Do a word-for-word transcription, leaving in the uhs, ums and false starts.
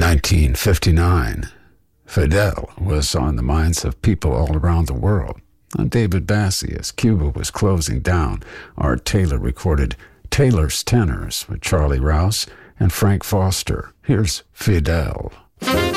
nineteen fifty-nine, Fidel was on the minds of people all around the world. I'm David Bassie. As Cuba was closing down, Art Taylor recorded Taylor's Tenors with Charlie Rouse and Frank Foster. Here's Fidel.